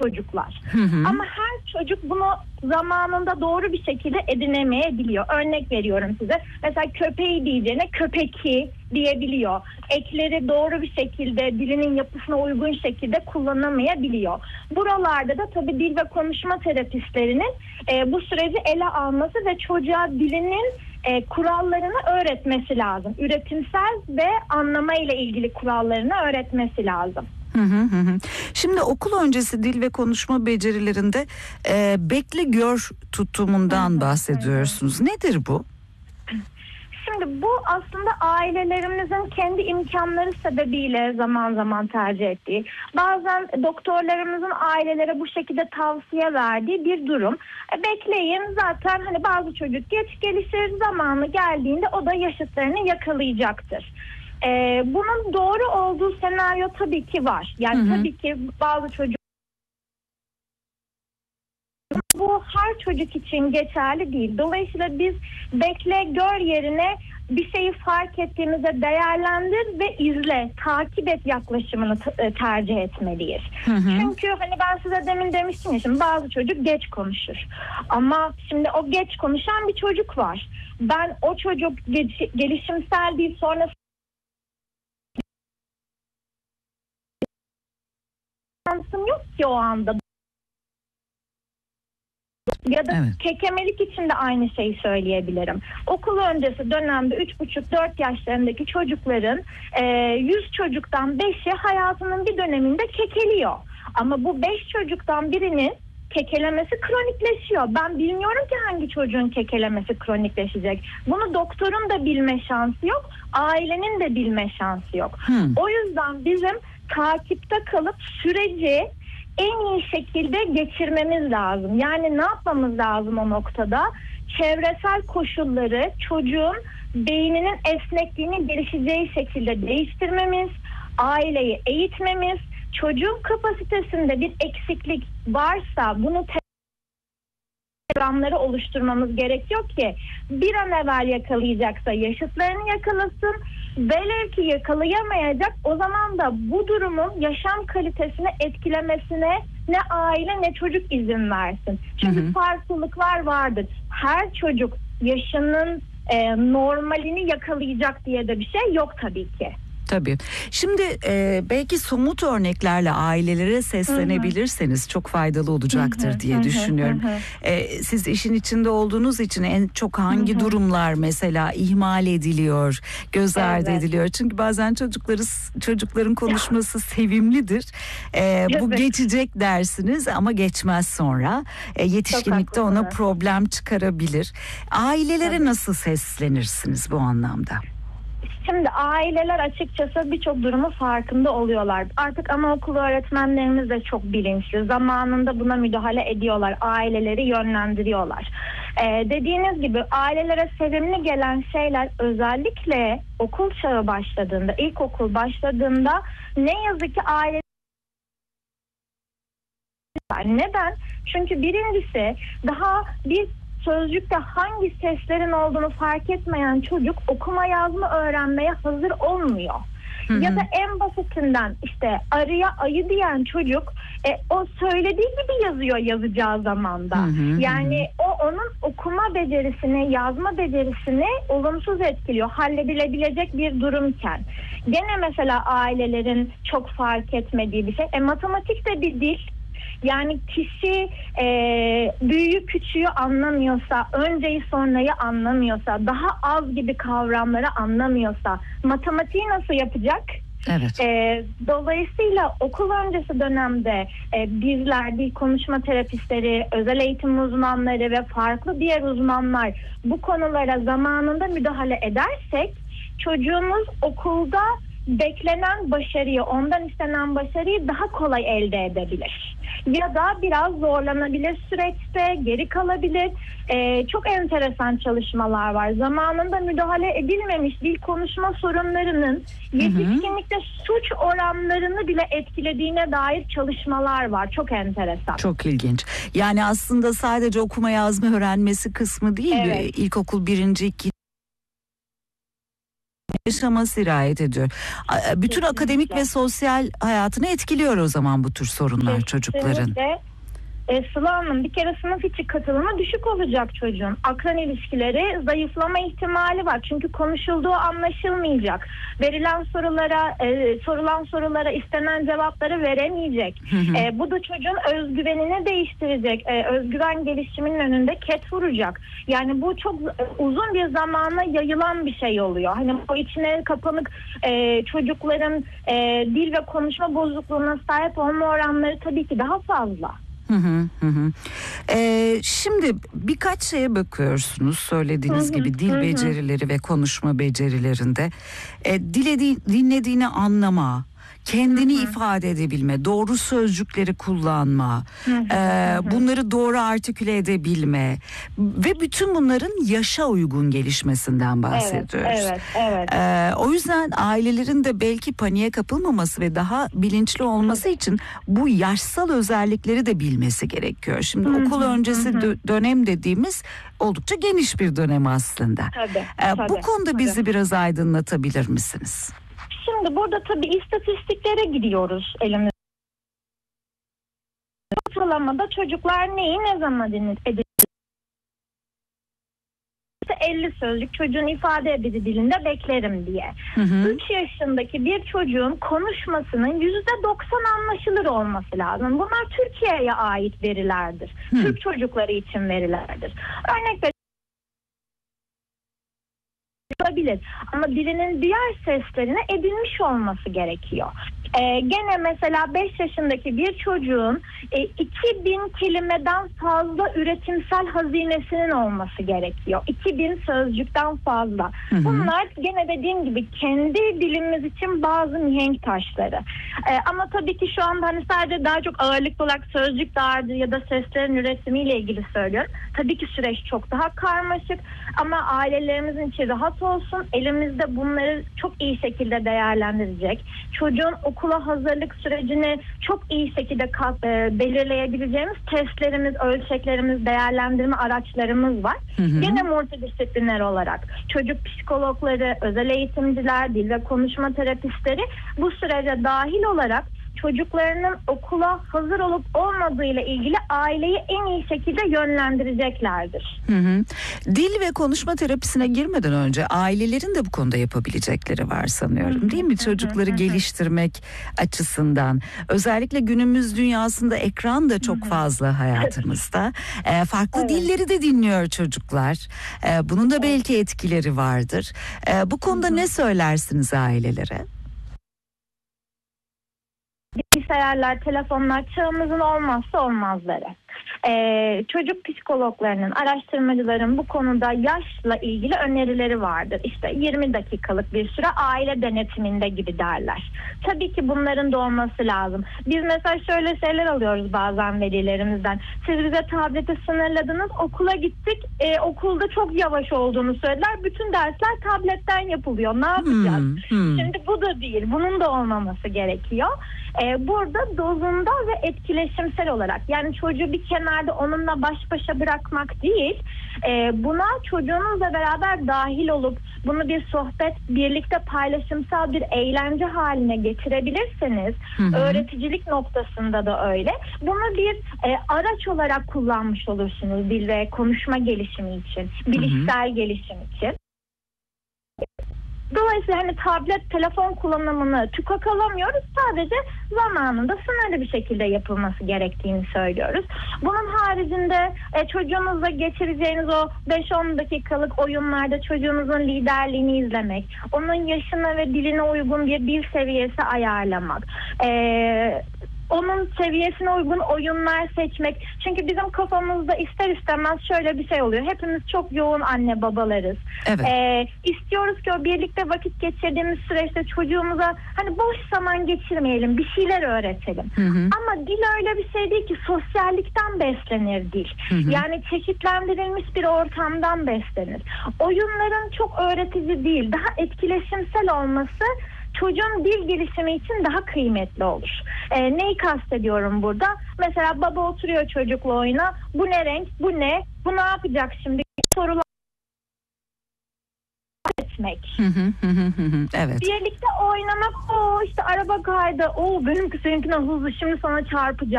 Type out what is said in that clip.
çocuklar. Ama her çocuk bunu zamanında doğru bir şekilde edinemeyebiliyor. Örnek veriyorum size. Mesela köpeği diyeceğine köpeki diyebiliyor. Ekleri doğru bir şekilde dilinin yapısına uygun şekilde kullanamayabiliyor. Buralarda da tabii dil ve konuşma terapistlerinin bu süreci ele alması ve çocuğa dilinin kurallarını öğretmesi lazım. Üretimsel ve anlama ile ilgili kurallarını öğretmesi lazım. Şimdi okul öncesi dil ve konuşma becerilerinde bekle gör tutumundan bahsediyorsunuz. Nedir bu? Şimdi bu aslında ailelerimizin kendi imkanları sebebiyle zaman zaman tercih ettiği, bazen doktorlarımızın ailelere bu şekilde tavsiye verdiği bir durum. Bekleyin, zaten hani bazı çocuk geç gelişir, zamanı geldiğinde o da yaşıtlarını yakalayacaktır. Bunun doğru olduğu senaryo tabii ki var. Yani tabii ki bazı çocuk, bu her çocuk için geçerli değil. Dolayısıyla biz bekle gör yerine bir şeyi fark ettiğimizde değerlendir ve izle, takip et yaklaşımını tercih etmeliyiz. Çünkü hani ben size demin demiştim ya, şimdi bazı çocuk geç konuşur. Ama şimdi o geç konuşan bir çocuk var. Ben o çocuk gelişimsel değil, sonrasında yok ki o anda. Ya da kekemelik için de aynı şeyi söyleyebilirim. Okul öncesi dönemde 3,5-4 yaşlarındaki çocukların 100 çocuktan 5'i hayatının bir döneminde kekeliyor. Ama bu 5 çocuktan birinin kekelemesi kronikleşiyor. Ben bilmiyorum ki hangi çocuğun kekelemesi kronikleşecek. Bunu doktorun da bilme şansı yok, ailenin de bilme şansı yok. O yüzden bizim takipte kalıp süreci en iyi şekilde geçirmemiz lazım. Yani ne yapmamız lazım o noktada? Çevresel koşulları çocuğun beyninin esnekliğini gelişeceği şekilde değiştirmemiz, aileyi eğitmemiz, çocuğun kapasitesinde bir eksiklik varsa bunu programları oluşturmamız gerekiyor ki bir an evvel yakalayacaksa yaşıtlarını yakalasın. Velev ki yakalayamayacak, o zaman da bu durumun yaşam kalitesini etkilemesine ne aile ne çocuk izin versin. Çünkü farklılıklar vardır. Her çocuk yaşının normalini yakalayacak diye de bir şey yok tabii ki. Tabii. Şimdi belki somut örneklerle ailelere seslenebilirseniz çok faydalı olacaktır diye düşünüyorum. Siz işin içinde olduğunuz için en çok hangi durumlar mesela ihmal ediliyor, göz ardı ediliyor? Çünkü bazen çocukların konuşması sevimlidir. Bu geçecek dersiniz ama geçmez sonra. Yetişkinlikte ona problem çıkarabilir. Ailelere nasıl seslenirsiniz bu anlamda? Şimdi aileler açıkçası birçok durumu farkında oluyorlar. Artık anaokulu öğretmenlerimiz de çok bilinçli. Zamanında buna müdahale ediyorlar. Aileleri yönlendiriyorlar. Dediğiniz gibi ailelere sevimli gelen şeyler özellikle okul çağı başladığında, ilkokul başladığında ne yazık ki aile... Neden? Çünkü birincisi daha bir sözcükte hangi seslerin olduğunu fark etmeyen çocuk okuma yazma öğrenmeye hazır olmuyor. Ya da en basitinden işte arıya ayı diyen çocuk o söylediği gibi yazıyor yazacağı zamanda. Yani o onun okuma becerisini, yazma becerisini olumsuz etkiliyor. Halledilebilecek bir durumken. Gene mesela ailelerin çok fark etmediği bir şey. Matematik de bir dil. Yani kişi büyüğü küçüğü anlamıyorsa, önceyi sonrayı anlamıyorsa, daha az gibi kavramları anlamıyorsa matematiği nasıl yapacak? Evet. Dolayısıyla okul öncesi dönemde bizler, dil konuşma terapistleri, özel eğitim uzmanları ve farklı diğer uzmanlar bu konulara zamanında müdahale edersek çocuğumuz okulda beklenen başarıyı, ondan istenen başarıyı daha kolay elde edebilir. Ya da biraz zorlanabilir süreçte, geri kalabilir. Çok enteresan çalışmalar var. Zamanında müdahale edilmemiş dil konuşma sorunlarının yetişkinlikte suç oranlarını bile etkilediğine dair çalışmalar var. Çok enteresan. Çok ilginç. Yani aslında sadece okuma yazma öğrenmesi kısmı değil, ilkokul 1. 2. yaşama sirayet ediyor. Bütün Kesinlikle. akademik ve sosyal hayatını etkiliyor o zaman bu tür sorunlar çocukların. Kesinlikle. Sıla Hanım, bir kere sınıf içi katılımı düşük olacak çocuğun. Akran ilişkileri zayıflama ihtimali var. Çünkü konuşulduğu anlaşılmayacak. Sorulan sorulara istenen cevapları veremeyecek. Bu da çocuğun özgüvenini değiştirecek. Özgüven gelişiminin önünde ket vuracak. Yani bu çok uzun bir zamana yayılan bir şey oluyor. Hani o içine kapanık çocukların dil ve konuşma bozukluğuna sahip olma oranları tabii ki daha fazla. Şimdi birkaç şeye bakıyorsunuz söylediğiniz gibi dil becerileri ve konuşma becerilerinde dinlediğini anlama, kendini ifade edebilme, doğru sözcükleri kullanma, bunları doğru artiküle edebilme ve bütün bunların yaşa uygun gelişmesinden bahsediyoruz. Evet. O yüzden ailelerin de belki paniğe kapılmaması ve daha bilinçli olması için bu yaşsal özellikleri de bilmesi gerekiyor. Şimdi okul öncesi dönem dediğimiz oldukça geniş bir dönem aslında. Bu konuda bizi biraz aydınlatabilir misiniz? Şimdi burada tabii istatistiklere gidiyoruz elimizde. Ortalamada çocuklar neyi ne zaman edecek? 50 sözcük çocuğun ifade edici dilinde beklerim diye. 3 yaşındaki bir çocuğun konuşmasının %90 anlaşılır olması lazım. Bunlar Türkiye'ye ait verilerdir. Türk çocukları için verilerdir. Örnek olabilir. Ama dilinin diğer seslerine edinmiş olması gerekiyor. Gene mesela 5 yaşındaki bir çocuğun 2000 kelimeden fazla üretimsel hazinesinin olması gerekiyor. 2000 sözcükten fazla. Bunlar gene dediğim gibi kendi dilimiz için bazı mihenk taşları. Ama tabii ki şu anda hani sadece daha çok ağırlıklı olarak sözcük dağarcığı ya da seslerin üretimiyle ilgili söylüyorum. Tabii ki süreç çok daha karmaşık ama ailelerimizin içi rahat olsun. Elimizde bunları çok iyi şekilde değerlendirecek. Çocuğun okula hazırlık sürecini çok iyi şekilde belirleyebileceğimiz testlerimiz, ölçeklerimiz, değerlendirme araçlarımız var. Yine multidisipliner olarak çocuk psikologları, özel eğitimciler, dil ve konuşma terapistleri bu sürece dahil olarak çocuklarının okula hazır olup olmadığıyla ilgili aileyi en iyi şekilde yönlendireceklerdir. Dil ve konuşma terapisine girmeden önce ailelerin de bu konuda yapabilecekleri var sanıyorum, değil mi? Çocukları geliştirmek açısından. Özellikle günümüz dünyasında ekran da çok fazla hayatımızda. Farklı dilleri de dinliyor çocuklar. Bunun da belki etkileri vardır. Bu konuda ne söylersiniz ailelere? Bilgisayarlar, telefonlar çağımızın olmazsa olmazları. Çocuk psikologlarının, araştırmacıların bu konuda yaşla ilgili önerileri vardır. İşte 20 dakikalık bir süre aile denetiminde gibi derler. Tabii ki bunların da olması lazım. Biz mesela şöyle şeyler alıyoruz bazen velilerimizden. Siz bize tableti sınırladınız, okula gittik, okulda çok yavaş olduğunu söylediler. Bütün dersler tabletten yapılıyor. Ne yapacağız? Şimdi bu da değil. Bunun da olmaması gerekiyor. Burada dozunda ve etkileşimsel olarak, yani çocuğu bir kenarda onunla baş başa bırakmak değil, buna çocuğunuzla beraber dahil olup bunu bir sohbet, birlikte paylaşımsal bir eğlence haline getirebilirseniz, öğreticilik noktasında da öyle, bunu bir araç olarak kullanmış olursunuz dil ve konuşma gelişimi için, bilişsel gelişim için. Dolayısıyla hani tablet, telefon kullanımını tükakalamıyoruz. Sadece zamanında sınırlı bir şekilde yapılması gerektiğini söylüyoruz. Bunun haricinde çocuğunuzla geçireceğiniz o 5-10 dakikalık oyunlarda çocuğunuzun liderliğini izlemek, onun yaşına ve diline uygun bir dil seviyesi ayarlamak, onun seviyesine uygun oyunlar seçmek. Çünkü bizim kafamızda ister istemez şöyle bir şey oluyor. Hepimiz çok yoğun anne babalarız. Evet. İstiyoruz ki o birlikte vakit geçirdiğimiz süreçte çocuğumuza hani boş zaman geçirmeyelim, bir şeyler öğretelim. Ama dil öyle bir şey değil ki, sosyallikten beslenir dil. Yani çeşitlendirilmiş bir ortamdan beslenir. Oyunların çok öğretici değil, daha etkileşimsel olması çocuğun dil gelişimi için daha kıymetli olur. Neyi kastediyorum burada? Mesela baba oturuyor çocukla oyuna. Bu ne renk? Bu ne? Bu ne yapacak şimdi? Sorular geçmek. Evet. Birlikte oynamak, işte araba kaydı, benimki seninkinden hızlı, şimdi sana çarpacak.